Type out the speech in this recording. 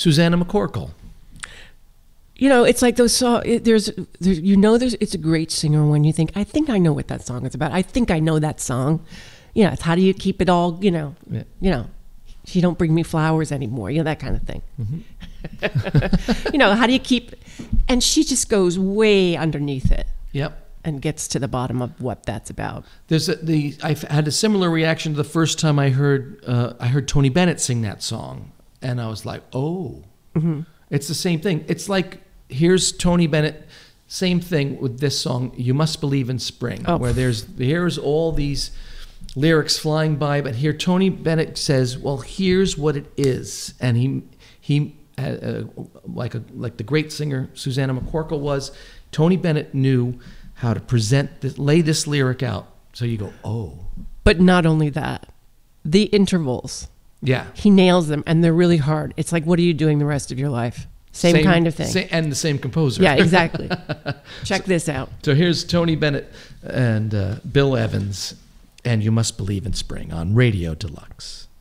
Susanna McCorkle. You know, it's like those songs. It's a great singer when you think, I think I know what that song is about. I think I know that song. You know, it's how do you keep it all, you know, she don't bring me flowers anymore, you know, that kind of thing. Mm-hmm. You know, how do you keep, and she just goes way underneath it. Yep. And gets to the bottom of what that's about. I've had a similar reaction to the first time I heard Tony Bennett sing that song. And I was like, oh, mm-hmm. It's the same thing. It's like, here's Tony Bennett, same thing with this song, You Must Believe in Spring, where here's all these lyrics flying by, but here Tony Bennett says, well, here's what it is. And he like the great singer Susanna McCorkle was, Tony Bennett knew how to lay this lyric out. So you go, oh. But not only that, the intervals. Yeah. He nails them, and they're really hard. It's like, what are you doing the rest of your life? Same kind of thing. And the same composer. Yeah, exactly. Check this out. So here's Tony Bennett and Bill Evans, and You Must Believe in Spring on Radio Deluxe.